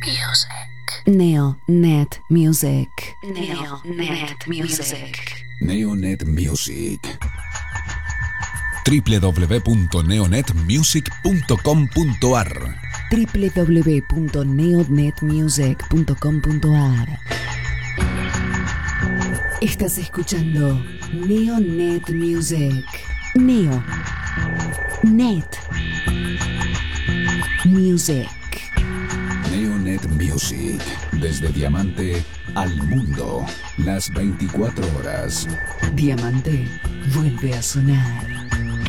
Neonet Music. Neonet Music. Neonet Music. www.neonetmusic.com.ar www.neonetmusic.com.ar. Estás escuchando Neonet Music. Neonet Music. Neonet Music. Desde Diamante al mundo. Las 24 horas. Diamante vuelve a sonar.